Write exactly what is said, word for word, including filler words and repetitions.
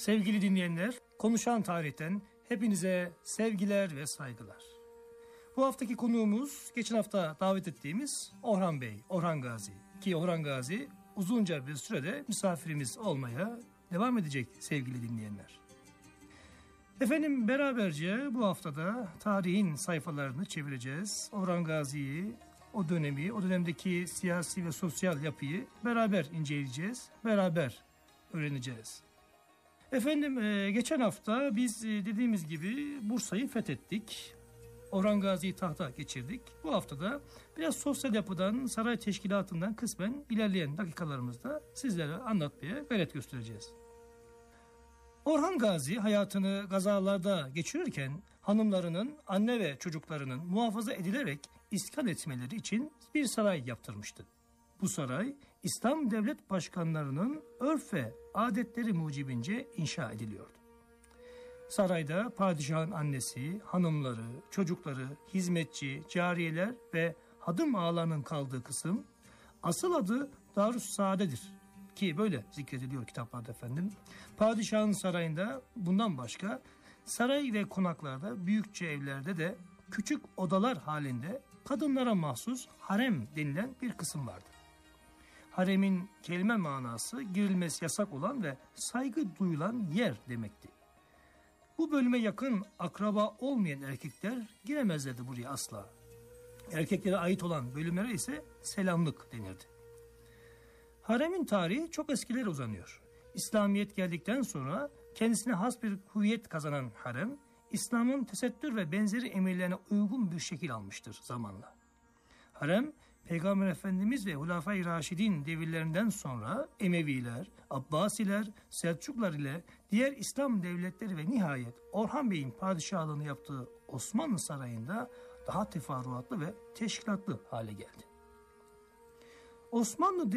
Sevgili dinleyenler, Konuşan Tarih'ten hepinize sevgiler ve saygılar. Bu haftaki konuğumuz geçen hafta davet ettiğimiz Orhan Bey, Orhan Gazi. Ki Orhan Gazi uzunca bir sürede misafirimiz olmaya devam edecek sevgili dinleyenler. Efendim beraberce bu haftada tarihin sayfalarını çevireceğiz. Orhan Gazi'yi, o dönemi, o dönemdeki siyasi ve sosyal yapıyı beraber inceleyeceğiz, beraber öğreneceğiz. Efendim geçen hafta biz dediğimiz gibi Bursa'yı fethettik. Orhan Gazi'yi tahta geçirdik. Bu haftada biraz sosyal yapıdan, saray teşkilatından kısmen ilerleyen dakikalarımızda sizlere anlatmaya gayret göstereceğiz. Orhan Gazi hayatını gazalarda geçirirken hanımlarının, anne ve çocuklarının muhafaza edilerek iskan etmeleri için bir saray yaptırmıştı. Bu saray İslam devlet başkanlarının örf ve adetleri mucibince inşa ediliyordu. Sarayda padişahın annesi, hanımları, çocukları, hizmetçi, cariyeler ve hadım ağalarının kaldığı kısım asıl adı Darüssaade'dir ki böyle zikrediliyor kitaplarda efendim. Padişahın sarayında bundan başka saray ve konaklarda, büyükçe evlerde de küçük odalar halinde kadınlara mahsus harem denilen bir kısım vardı. Haremin kelime manası girilmesi yasak olan ve saygı duyulan yer demekti. Bu bölüme yakın akraba olmayan erkekler giremezlerdi buraya asla. Erkeklere ait olan bölümlere ise selamlık denirdi. Haremin tarihi çok eskilere uzanıyor. İslamiyet geldikten sonra kendisine has bir hüviyet kazanan harem, İslam'ın tesettür ve benzeri emirlerine uygun bir şekil almıştır zamanla. Harem, Peygamber Efendimiz ve Hulafai Raşidin devirlerinden sonra Emeviler, Abbasiler, Selçuklar ile diğer İslam devletleri ve nihayet Orhan Bey'in padişahlığını yaptığı Osmanlı Sarayı'nda daha teferruatlı ve teşkilatlı hale geldi. Osmanlı